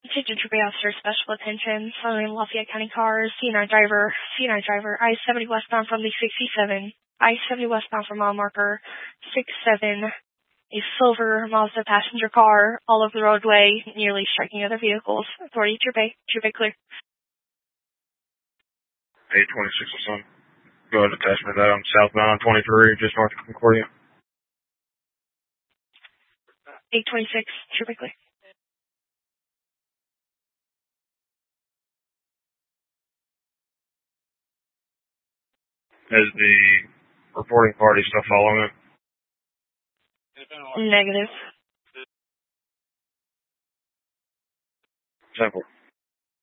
Attention Troop Officer, special attention, Southern Lafayette County cars, C9 driver, I-70 westbound from the 67, I-70 westbound from mile marker 67, a silver Mazda passenger car, all over the roadway, nearly striking other vehicles. Authority, Troop A clear. 826 or something. Go ahead, attachment that on southbound 23, just north of Concordia. 826, Troop A clear. Is the reporting party still following it? Negative. Simple.